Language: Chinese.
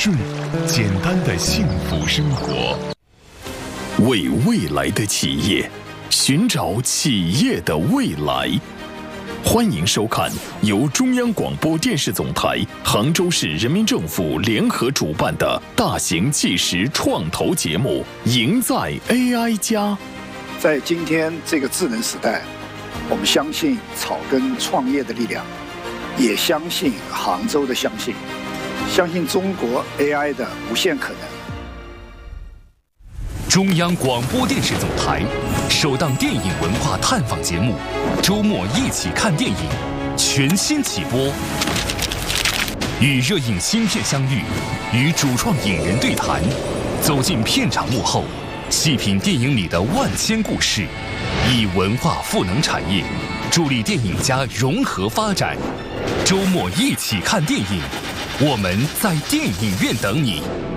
顺，简单的幸福生活。 为未来的企业，寻找企业的未来。欢迎收看由中央广播电视总台、杭州市人民政府联合主办的大型纪实创投节目《赢在 AI 家》。 在今天这个智能时代，我们相信草根创业的力量，也相信杭州的相信中国 AI 的无限可能。 中央广播电视总台首档电影文化探访节目《周末一起看电影》全新起播，与热映新片相遇，与主创影人对谈，走进片场幕后，细品电影里的万千故事，以文化赋能产业，助力电影家融合发展。周末一起看电影，我们在电影院等你。